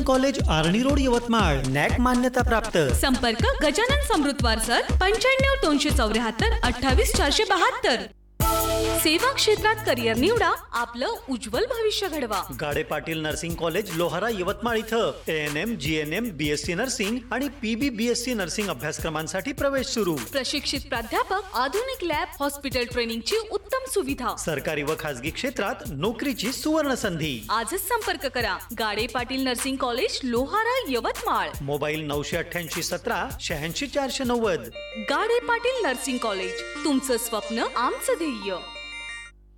College Arni road Yavatmal NAAC मान्यता प्राप्त। संपर्क गजानन समृद्धवार सर 95 274 28 472। सेवा क्षेत्रात करिअर निवडा, आपलं उज्ज्वल भविष्य घडवा। गाडे पाटील नर्सिंग कॉलेज लोहारा यवतमाळ इथं ANM GNM BSc नर्सिंग आणि PB BSc नर्सिंग अभ्यासक्रमांसाठी प्रवेश सुरू। प्रशिक्षित प्राध्यापक, आधुनिक लॅब, हॉस्पिटल ट्रेनिंगची उत्तम सुविधा, सरकारी व खासगी क्षेत्रात नोकरीची सुवर्ण संधी। आजच संपर्क करा। गाडे Patil nursing college Lohara Yavatmal. Mobile 988 17 86 490। गाडे पाटील नर्सिंग कॉलेज, तुमचं स्वप्न आमचं ध्येय।